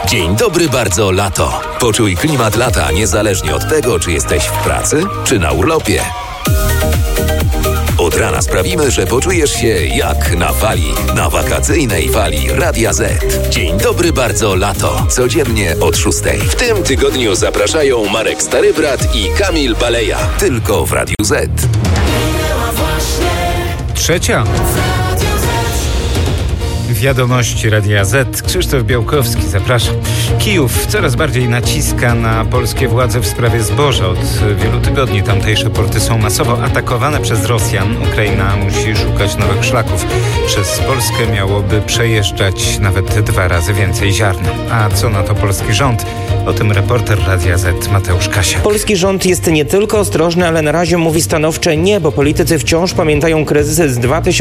Dzień dobry bardzo, lato. Poczuj klimat lata niezależnie od tego, czy jesteś w pracy, czy na urlopie. Od rana sprawimy, że poczujesz się jak na fali, na wakacyjnej fali Radia Z. Dzień dobry bardzo, lato. Codziennie od 6:00. W tym tygodniu zapraszają Marek Starybrat i Kamil Baleja. Tylko w Radiu Z. Trzecia. Wiadomości Radia Z. Krzysztof Białkowski, zapraszam. Kijów coraz bardziej naciska na polskie władze w sprawie zboża. Od wielu tygodni tamtejsze porty są masowo atakowane przez Rosjan. Ukraina musi szukać nowych szlaków. Przez Polskę miałoby przejeżdżać nawet 2 razy więcej ziarna. A co na to polski rząd? O tym reporter Radia Z Mateusz Kasiak. Polski rząd jest nie tylko ostrożny, ale na razie mówi stanowcze nie, bo politycy wciąż pamiętają kryzys z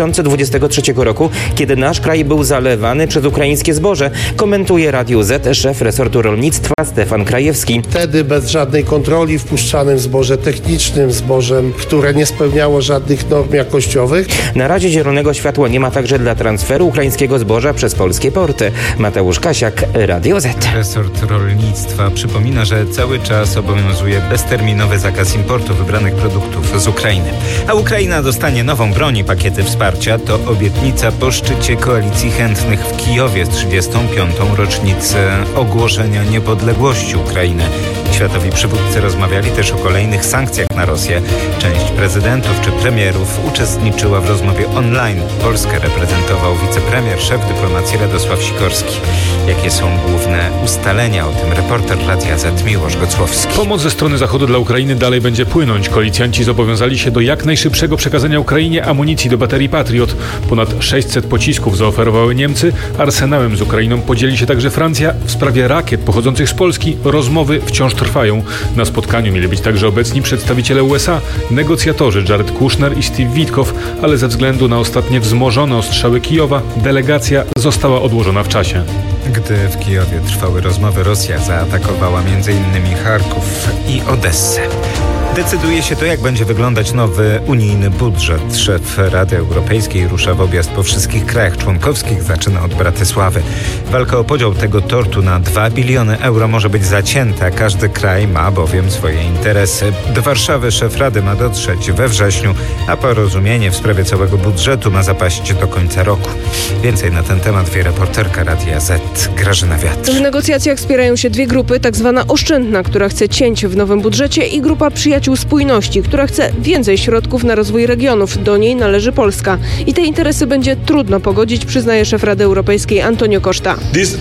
2023 roku, kiedy nasz kraj był zalewany przez ukraińskie zboże. Komentuje Radiu Z szef resortu rolnictwa Stefan Krajewski. Wtedy bez żadnej kontroli wpuszczanym zboże technicznym, zbożem, które nie spełniało żadnych norm jakościowych. Na razie zielonego światła nie ma także dla transferu ukraińskiego zboża przez polskie porty. Mateusz Kasiak, Radio Z. Resort rolnictwa przypomina, że cały czas obowiązuje bezterminowy zakaz importu wybranych produktów z Ukrainy. A Ukraina dostanie nową broń i pakiety wsparcia. To obietnica po szczycie Koalicji Chętnych w Kijowie z 35. rocznicę ogłoszenia niepodległości Ukrainy. Światowi przywódcy rozmawiali też o kolejnych sankcjach na Rosję. Część prezydentów czy premierów uczestniczyła w rozmowie online. Polskę reprezentował wicepremier, szef dyplomacji Radosław Sikorski. Jakie są główne ustalenia? O tym reporter Radia Z Miłosz Gocłowski. Pomoc ze strony Zachodu dla Ukrainy dalej będzie płynąć. Koalicjanci zobowiązali się do jak najszybszego przekazania Ukrainie amunicji do baterii Patriot. Ponad 600 pocisków zaoferowały Niemcy. Arsenałem z Ukrainą podzieli się także Francja. W sprawie rakiet pochodzących z Polski rozmowy wciąż trwają. Na spotkaniu mieli być także obecni przedstawiciele USA, negocjatorzy Jared Kushner i Steve Witkow, ale ze względu na ostatnie wzmożone ostrzały Kijowa delegacja została odłożona w czasie. Gdy w Kijowie trwały rozmowy, Rosja zaatakowała m.in. Charków i Odessę. Decyduje się to, jak będzie wyglądać nowy unijny budżet. Szef Rady Europejskiej rusza w objazd po wszystkich krajach członkowskich, zaczyna od Bratysławy. Walka o podział tego tortu na 2 biliony euro może być zacięta. Każdy kraj ma bowiem swoje interesy. Do Warszawy szef Rady ma dotrzeć we wrześniu, a porozumienie w sprawie całego budżetu ma zapaść do końca roku. Więcej na ten temat wie reporterka Radia Z Grażyna Wiatr. W negocjacjach wspierają się 2 grupy, tak zwana oszczędna, która chce cięć w nowym budżecie, i grupa przyjaciół spójności, która chce więcej środków na rozwój regionów. Do niej należy Polska. I te interesy będzie trudno pogodzić, przyznaje szef Rady Europejskiej Antonio Costa.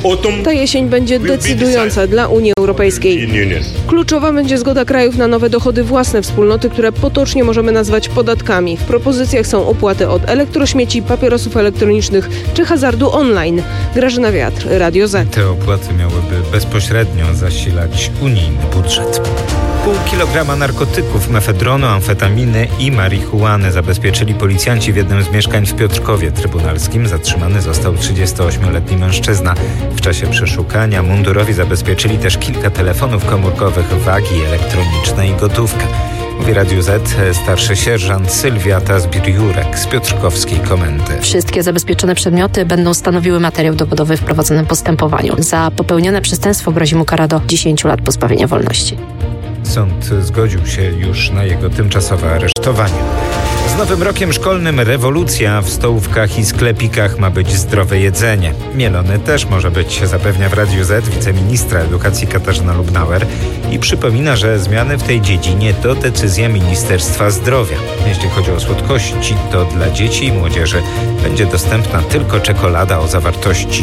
Ta jesień będzie decydująca dla Unii Europejskiej. Kluczowa będzie zgoda krajów na nowe dochody własne wspólnoty, które potocznie możemy nazwać podatkami. W propozycjach są opłaty od elektrośmieci, papierosów elektronicznych czy hazardu online. Grażyna Wiatr, Radio Z. Te opłaty miałyby bezpośrednio zasilać unijny budżet. 0,5 kilograma narkotyków, mefedronu, amfetaminy i marihuany zabezpieczyli policjanci w jednym z mieszkań w Piotrkowie Trybunalskim. Zatrzymany został 38-letni mężczyzna. W czasie przeszukania mundurowi zabezpieczyli też kilka telefonów komórkowych, wagi elektroniczne i gotówkę. Mówi Radiu Z starszy sierżant Sylwia Tazbir-Jurek z piotrkowskiej komendy. Wszystkie zabezpieczone przedmioty będą stanowiły materiał dowodowy w prowadzonym postępowaniu. Za popełnione przestępstwo grozi mu kara do 10 lat pozbawienia wolności. Sąd zgodził się już na jego tymczasowe aresztowanie. Z nowym rokiem szkolnym rewolucja. W stołówkach i sklepikach ma być zdrowe jedzenie. Mielone też może być, zapewnia w Radiu Z wiceministra edukacji Katarzyna Lubnauer i przypomina, że zmiany w tej dziedzinie to decyzja Ministerstwa Zdrowia. Jeśli chodzi o słodkości, to dla dzieci i młodzieży będzie dostępna tylko czekolada o zawartości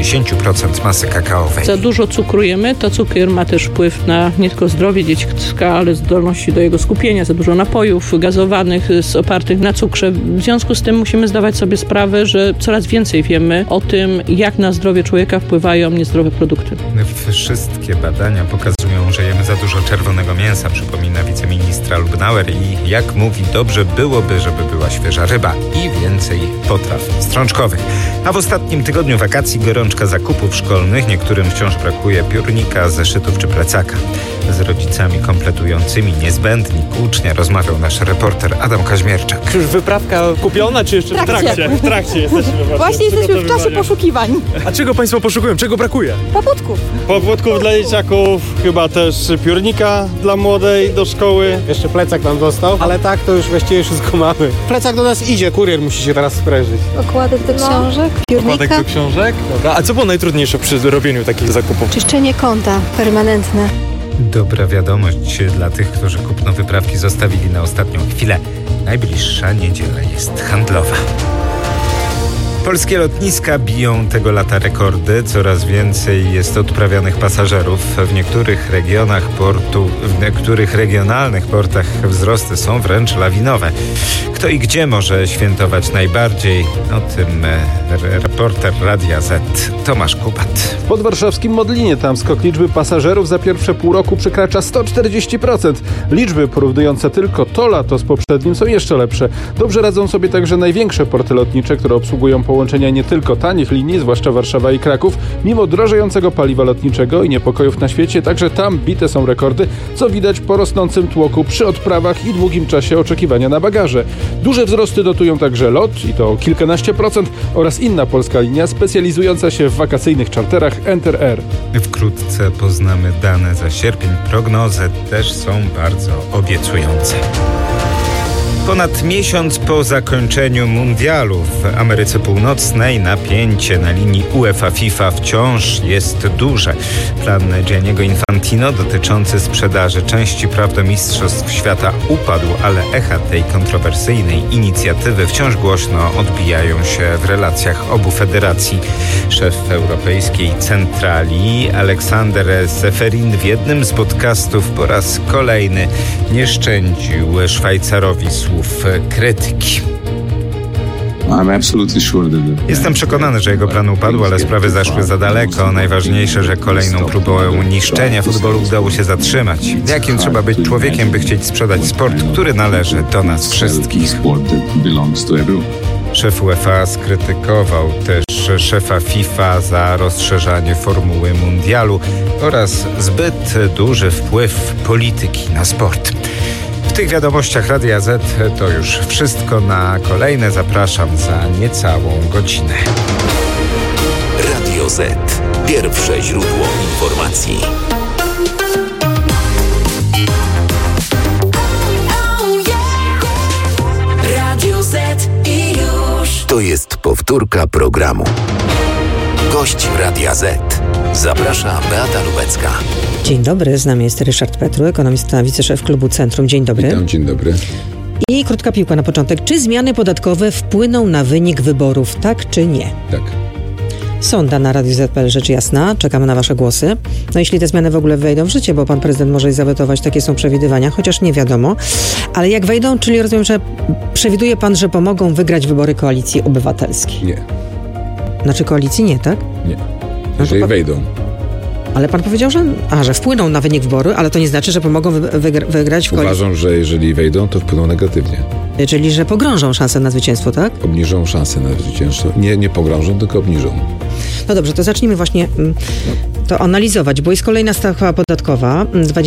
70% masy kakaowej. Za dużo cukrujemy, to cukier ma też wpływ na nie tylko zdrowie dziecka, ale zdolności do jego skupienia. Za dużo napojów gazowanych opartych na cukrze. W związku z tym musimy zdawać sobie sprawę, że coraz więcej wiemy o tym, jak na zdrowie człowieka wpływają niezdrowe produkty. Wszystkie badania pokazują, że jemy za dużo czerwonego mięsa, przypomina wiceministra Lubnauer, i jak mówi, dobrze byłoby, żeby była świeża ryba i więcej potraw strączkowych. A w ostatnim tygodniu wakacji gorączka zakupów szkolnych. Niektórym wciąż brakuje piórnika, zeszytów czy plecaka. Z rodzicami kompletującymi niezbędnik ucznia rozmawiał nasz reporter Adam Kaźmierczak. Kowalczak. Czy już wyprawka kupiona, czy jeszcze w trakcie? W trakcie jesteśmy Właśnie jesteśmy w czasie poszukiwań. A czego Państwo poszukują? Czego brakuje? Pobudków. Pobudków dla dzieciaków, chyba też piórnika dla młodej do szkoły. Jeszcze plecak nam został, ale tak to już właściwie wszystko mamy. Plecak do nas idzie, kurier musi się teraz sprężyć. Okładek do książek, piórnika. Okładek do książek? Dobra. A co było najtrudniejsze przy robieniu takich zakupów? Czyszczenie konta permanentne. Dobra wiadomość dla tych, którzy kupno wyprawki zostawili na ostatnią chwilę. Najbliższa niedziela jest handlowa. Polskie lotniska biją tego lata rekordy. Coraz więcej jest odprawionych pasażerów. W niektórych regionalnych portach wzrosty są wręcz lawinowe. Kto i gdzie może świętować najbardziej? O tym reporter Radia Z Tomasz Kubat. W podwarszawskim Modlinie tam skok liczby pasażerów za pierwsze pół roku przekracza 140%. Liczby porównujące tylko to lato z poprzednim są jeszcze lepsze. Dobrze radzą sobie także największe porty lotnicze, które obsługują połączenia nie tylko tanich linii, zwłaszcza Warszawa i Kraków. Mimo drożejącego paliwa lotniczego i niepokojów na świecie, także tam bite są rekordy, co widać po rosnącym tłoku przy odprawach i długim czasie oczekiwania na bagaże. Duże wzrosty notują także LOT, i to o kilkanaście procent, oraz inna polska linia specjalizująca się w wakacyjnych czarterach Enter Air. Wkrótce poznamy dane za sierpień. Prognozy też są bardzo obiecujące. Ponad miesiąc po zakończeniu mundialu w Ameryce Północnej napięcie na linii UEFA-FIFA wciąż jest duże. Plan Gianniego Infantino dotyczący sprzedaży części praw do Mistrzostw Świata upadł, ale echa tej kontrowersyjnej inicjatywy wciąż głośno odbijają się w relacjach obu federacji. Szef Europejskiej Centrali Aleksander Seferin w jednym z podcastów po raz kolejny nie szczędził Szwajcarowi słów krytyki. Jestem przekonany, że jego plan upadł, ale sprawy zaszły za daleko. Najważniejsze, że kolejną próbą niszczenia futbolu udało się zatrzymać. Jakim trzeba być człowiekiem, by chcieć sprzedać sport, który należy do nas wszystkich? Szef UEFA skrytykował też szefa FIFA za rozszerzanie formuły mundialu oraz zbyt duży wpływ polityki na sport. W tych wiadomościach Radia Z to już wszystko. Na kolejne zapraszam za niecałą godzinę. Radio Z. Pierwsze źródło informacji. Radio Z i już. To jest powtórka programu. Gość Radia Z. Zaprasza Beata Lubecka. Dzień dobry, z nami jest Ryszard Petru, ekonomista, wiceszef klubu Centrum. Dzień dobry. Witam, dzień dobry. I krótka piłka na początek. Czy zmiany podatkowe wpłyną na wynik wyborów, tak czy nie? Tak. Sonda na Radiu Z.pl, rzecz jasna. Czekamy na wasze głosy. No jeśli te zmiany w ogóle wejdą w życie, bo pan prezydent może je zawetować, takie są przewidywania, chociaż nie wiadomo. Ale jak wejdą, czyli rozumiem, że przewiduje pan, że pomogą wygrać wybory Koalicji Obywatelskiej? Nie. Znaczy koalicji nie, tak? Nie. Jeżeli wejdą. Ale pan powiedział, że wpłyną na wynik wyboru, ale to nie znaczy, że pomogą wygrać w koalicji. Uważam, że jeżeli wejdą, to wpłyną negatywnie. Czyli, że pogrążą szansę na zwycięstwo, tak? Obniżą szansę na zwycięstwo. Nie pogrążą, tylko obniżą. No dobrze, to zacznijmy właśnie to analizować, bo jest kolejna stawka podatkowa,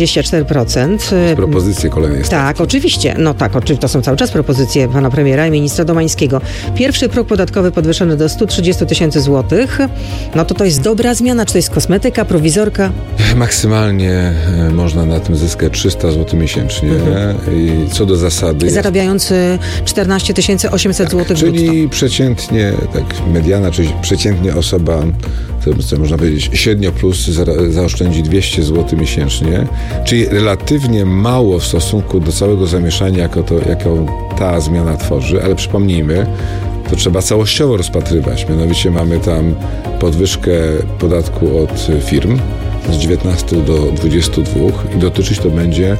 24%. Propozycje kolejnej stawki. Tak, oczywiście. No tak, to są cały czas propozycje pana premiera i ministra Domańskiego. Pierwszy próg podatkowy podwyższony do 130 000 złotych. No to jest dobra zmiana, czy to jest kosmetyka, prowizorka? Maksymalnie można na tym zyskać 300 zł miesięcznie. I co do zasady... Zarabiający 14 800 zł czyli brutto. Przeciętnie, tak mediana, czyli przeciętnie osoba, co można powiedzieć, średnio plus zaoszczędzi 200 zł miesięcznie, czyli relatywnie mało w stosunku do całego zamieszania, jaką ta zmiana tworzy, ale przypomnijmy, to trzeba całościowo rozpatrywać. Mianowicie mamy tam podwyżkę podatku od firm z 19 do 22 i dotyczyć to będzie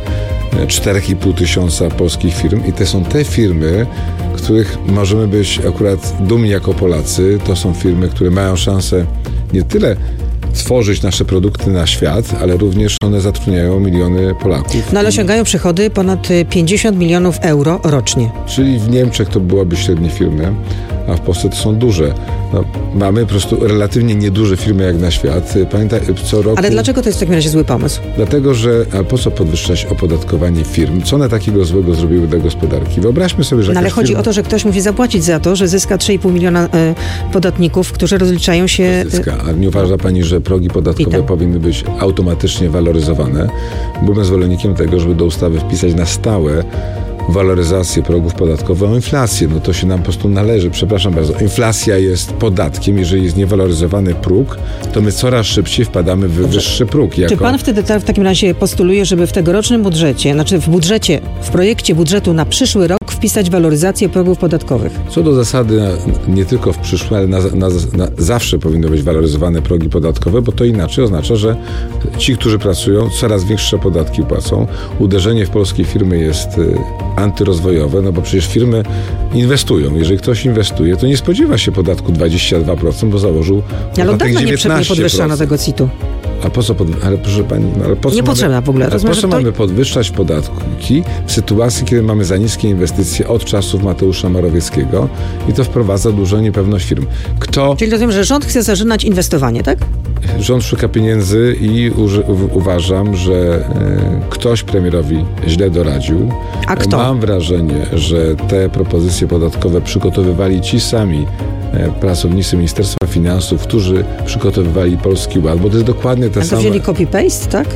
4,5 tysiąca polskich firm i to są te firmy, których możemy być akurat dumni jako Polacy. To są firmy, które mają szansę nie tyle tworzyć nasze produkty na świat, ale również one zatrudniają miliony Polaków. No ale osiągają przychody ponad 50 milionów euro rocznie. Czyli w Niemczech to byłaby średnie firmy, a w Polsce to są duże. No, mamy po prostu relatywnie nieduże firmy jak na świat. Pamiętaj, co roku... Ale dlaczego to jest w takim razie zły pomysł? Dlatego, że po co podwyższać opodatkowanie firm? Co one takiego złego zrobiły dla gospodarki? Wyobraźmy sobie, że... No, ale chodzi o to, że ktoś musi zapłacić za to, że zyska 3,5 miliona podatników, którzy rozliczają się... A nie uważa pani, że progi podatkowe powinny być automatycznie waloryzowane? Byłem zwolennikiem tego, żeby do ustawy wpisać na stałe waloryzację progów podatkowych o inflację. No to się nam po prostu należy. Przepraszam bardzo. Inflacja jest podatkiem. Jeżeli jest niewaloryzowany próg, to my coraz szybciej wpadamy w wyższy próg. Czy pan wtedy w takim razie postuluje, żeby w tegorocznym budżecie, znaczy w projekcie budżetu na przyszły rok wpisać waloryzację progów podatkowych? Co do zasady, nie tylko w przyszłym, ale zawsze powinny być waloryzowane progi podatkowe, bo to inaczej oznacza, że ci, którzy pracują, coraz większe podatki płacą. Uderzenie w polskie firmy jest antyrozwojowe, no bo przecież firmy inwestują. Jeżeli ktoś inwestuje, to nie spodziewa się podatku 22%, bo założył ale od dawna nie podwyższano tego CIT-u. A po co ale proszę pani, po co nie potrzeba w ogóle. Po co mamy podwyższać podatki w sytuacji, kiedy mamy za niskie inwestycje od czasów Mateusza Morawieckiego i to wprowadza dużą niepewność firm. Czyli rozumiem, że rząd chce zażynać inwestowanie, tak? Rząd szuka pieniędzy i uważam, że ktoś premierowi źle doradził. A kto? Mam wrażenie, że te propozycje podatkowe przygotowywali ci sami pracownicy Ministerstwa Finansów, którzy przygotowywali Polski Ład, bo to jest dokładnie ta sama... wzięli copy-paste, tak?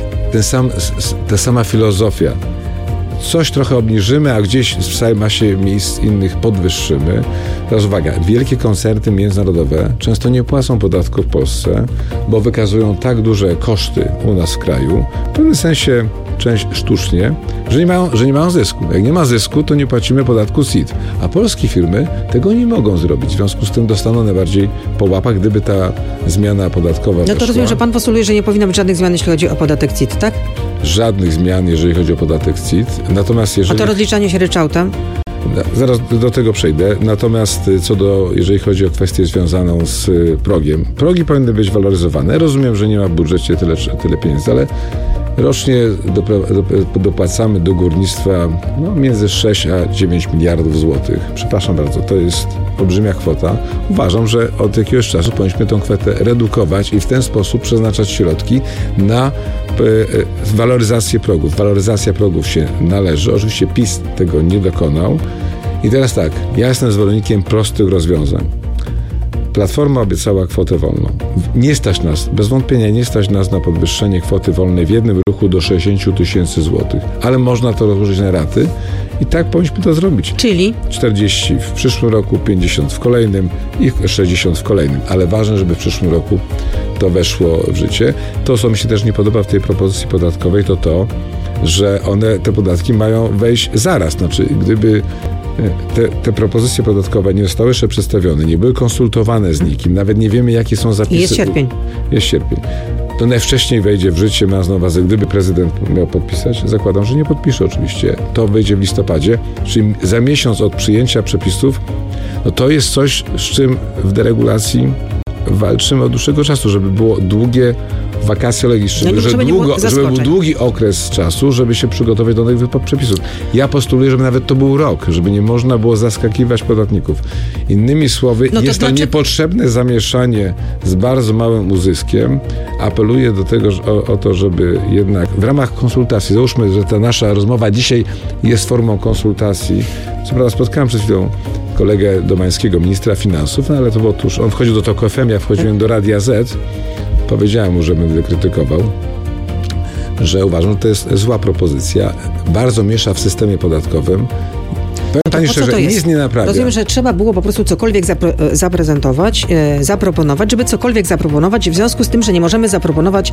Ta sama filozofia. Coś trochę obniżymy, a gdzieś w całej masie miejsc innych podwyższymy. Teraz uwaga, wielkie koncerny międzynarodowe często nie płacą podatku w Polsce, bo wykazują tak duże koszty u nas w kraju, w pewnym sensie część sztucznie, że nie mają zysku. Jak nie ma zysku, to nie płacimy podatku CIT. A polskie firmy tego nie mogą zrobić. W związku z tym dostaną najbardziej po łapach, gdyby ta zmiana podatkowa No to rozumiem, że pan postuluje, że nie powinno być żadnych zmian, jeśli chodzi o podatek CIT, tak? Żadnych zmian, jeżeli chodzi o podatek CIT. Natomiast jeżeli... A to rozliczanie się ryczałtem? Zaraz do tego przejdę. Natomiast jeżeli chodzi o kwestię związaną z progiem. Progi powinny być waloryzowane. Rozumiem, że nie ma w budżecie tyle pieniędzy, ale rocznie dopłacamy do górnictwa między 6 a 9 miliardów złotych. Przepraszam bardzo, to jest olbrzymia kwota. Uważam, że od jakiegoś czasu powinniśmy tę kwotę redukować i w ten sposób przeznaczać środki na waloryzację progów. Waloryzacja progów się należy. Oczywiście PiS tego nie dokonał. I teraz tak, ja jestem zwolennikiem prostych rozwiązań. Platforma obiecała kwotę wolną. Nie stać nas, bez wątpienia nie stać nas na podwyższenie kwoty wolnej w jednym ruchu do 60 000 złotych. Ale można to rozłożyć na raty i tak powinniśmy to zrobić. Czyli? 40 w przyszłym roku, 50 w kolejnym i 60 w kolejnym. Ale ważne, żeby w przyszłym roku to weszło w życie. To, co mi się też nie podoba w tej propozycji podatkowej, to, że te podatki mają wejść zaraz. Znaczy, gdyby te propozycje podatkowe nie zostały jeszcze przedstawione, nie były konsultowane z nikim, nawet nie wiemy, jakie są zapisy. Jest sierpień. Jest sierpień. To najwcześniej wejdzie w życie, mając na uwadze, gdyby prezydent miał podpisać, zakładam, że nie podpisze oczywiście, to wejdzie w listopadzie, czyli za miesiąc od przyjęcia przepisów, to jest coś, z czym w deregulacji walczymy od dłuższego czasu, żeby było długie wakacje legislacyjne, żeby był długi okres czasu, żeby się przygotować do nowych przepisów. Ja postuluję, żeby nawet to był rok, żeby nie można było zaskakiwać podatników. Innymi słowy, jest to niepotrzebne zamieszanie z bardzo małym uzyskiem. Apeluję do tego, o to, żeby jednak w ramach konsultacji, załóżmy, że ta nasza rozmowa dzisiaj jest formą konsultacji. Co prawda spotkałem przed chwilą kolegę Domańskiego, ministra finansów, ale to było tuż, on wchodził do TOK FM, ja wchodziłem do Radia Z. Powiedziałem mu, że będę krytykował, że uważam, że to jest zła propozycja. Bardzo miesza w systemie podatkowym. Powiem pani szczerze, nic nie naprawia. Rozumiem, że trzeba było po prostu cokolwiek zaproponować, żeby cokolwiek zaproponować, w związku z tym, że nie możemy zaproponować